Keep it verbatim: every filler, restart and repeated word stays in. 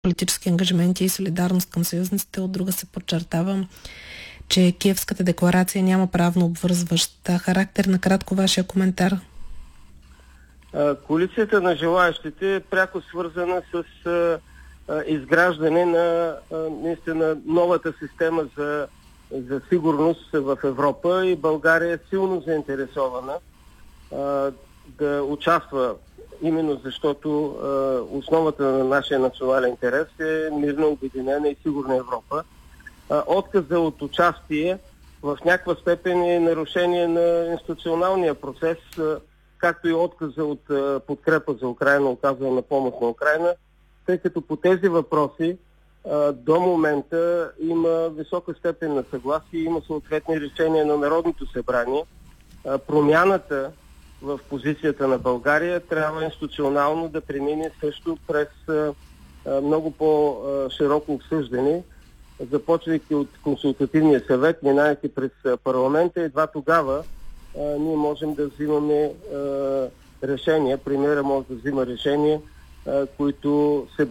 политически ангажименти и солидарност към съюзниците, от друга се подчертава, че Киевската декларация няма правно обвързващ характер. Накратко вашия коментар. Коалицията на желаящите е пряко свързана с а, а, изграждане на а, наистина новата система за, за сигурност в Европа и България е силно заинтересована а, да участва, именно защото а, основата на нашия национален интерес е мирна, обединена и сигурна Европа. А, отказа от участие в някаква степен е нарушение на институционалния процес, а, както и отказа от а, подкрепа за Украйна, оказване на помощ на Украйна, тъй като по тези въпроси а, до момента има висока степен на съгласие, има съответни решения на Народното събрание. А, промяната в позицията на България трябва институционално да премине също през а, а, много по-широко обсъждане, започвайки от консултативния съвет, минайки през парламента, едва тогава а, ние можем да взимаме а, решения, премиера може да взима решения, а, които се